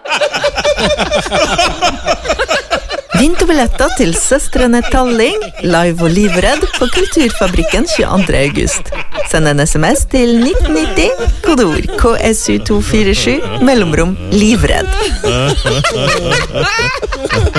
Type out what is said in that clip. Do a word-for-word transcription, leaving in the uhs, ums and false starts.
Vinterbilletter til Søstrene Talling, live og livredd på Kulturfabrikken tjueandre august. Send en sms til nitten nitti, kodeord K S U to fire sju, mellomrom livredd.